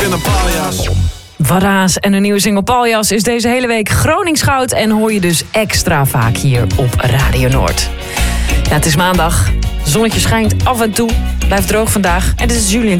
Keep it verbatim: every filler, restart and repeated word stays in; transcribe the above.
in een paljas. Wadaas en een nieuwe single Paljas is deze hele week Groningsgoud en hoor je dus extra vaak hier op Radio Noord. Ja, het is maandag. Het zonnetje schijnt af en toe. Blijft droog vandaag. En dit is Julian.